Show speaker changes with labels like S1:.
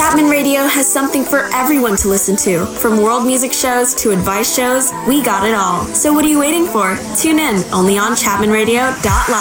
S1: Chapman Radio has something for everyone to listen to. From world music shows to advice shows, we got it all. So what are you waiting for? Tune in, only on ChapmanRadio.live.